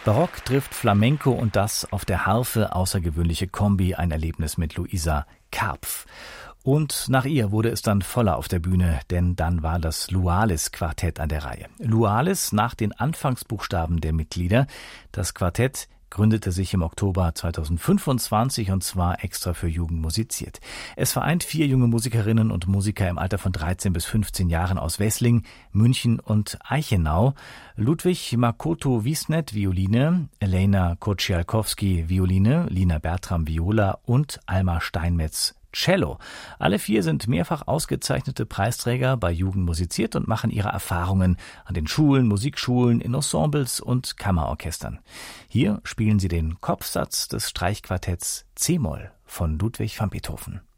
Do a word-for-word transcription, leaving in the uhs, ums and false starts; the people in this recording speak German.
Barock trifft Flamenco und das auf der Harfe, außergewöhnliche Kombi, ein Erlebnis mit Luisa Karpf. Und nach ihr wurde es dann voller auf der Bühne, denn dann war das Lualis-Quartett an der Reihe. Lualis nach den Anfangsbuchstaben der Mitglieder. Das Quartett gründete sich im Oktober zweitausendfünfundzwanzig und zwar extra für Jugend musiziert. Es vereint vier junge Musikerinnen und Musiker im Alter von dreizehn bis fünfzehn Jahren aus Weßling, München und Eichenau. Ludwig Makoto Wiesnet, Violine, Elena Kocialkowski, Violine, Lina Bertram, Viola und Alma Steinmetz, Cello. Alle vier sind mehrfach ausgezeichnete Preisträger bei Jugend musiziert und machen ihre Erfahrungen an den Schulen, Musikschulen, in Ensembles und Kammerorchestern. Hier spielen sie den Kopfsatz des Streichquartetts C-Moll von Ludwig van Beethoven.